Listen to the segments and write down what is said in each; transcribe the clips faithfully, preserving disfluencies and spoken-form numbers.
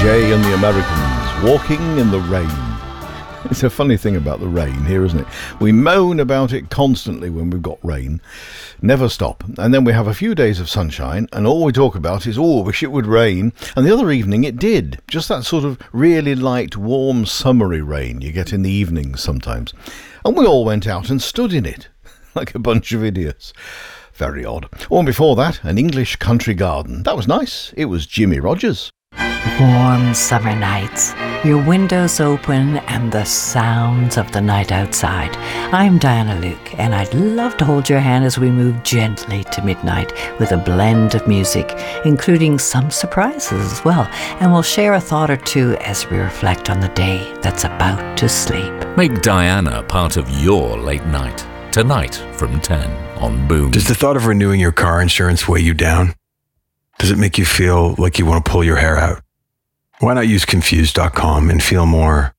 J and the Americans, Walking in the Rain. It's a funny thing about the rain here, isn't it? We moan about it constantly when we've got rain. Never stop. And then we have a few days of sunshine, and all we talk about is, oh, I wish it would rain. And the other evening it did. Just that sort of really light, warm, summery rain you get in the evenings sometimes. And we all went out and stood in it, like a bunch of idiots. Very odd. Oh, and before that, an English country garden. That was nice. It was Jimmy Rogers. Warm summer nights, your windows open and the sounds of the night outside. I'm Diana Luke, and I'd love to hold your hand as we move gently to midnight with a blend of music, including some surprises as well. And we'll share a thought or two as we reflect on the day that's about to sleep. Make Diana part of your late night. Tonight from ten on Boom. Does the thought of renewing your car insurance weigh you down? Does it make you feel like you want to pull your hair out? Why not use Confused dot com and feel more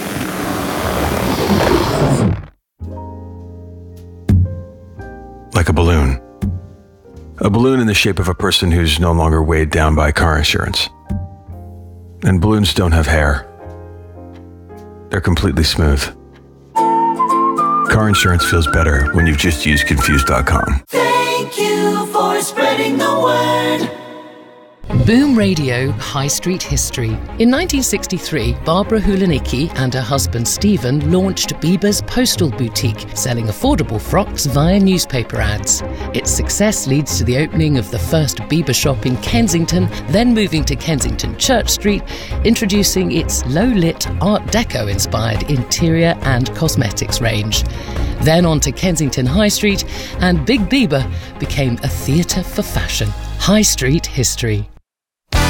like a balloon? A balloon in the shape of a person who's no longer weighed down by car insurance. And balloons don't have hair. They're completely smooth. Car insurance feels better when you've just used Confused dot com. Thank you for spreading the word. Boom Radio High Street History. In nineteen sixty-three, Barbara Hulanicki and her husband Stephen launched Bieber's Postal Boutique, selling affordable frocks via newspaper ads. Its success leads to the opening of the first Bieber shop in Kensington, then moving to Kensington Church Street, introducing its low-lit Art Deco-inspired interior and cosmetics range. Then on to Kensington High Street, and Big Bieber became a theatre for fashion. High Street History.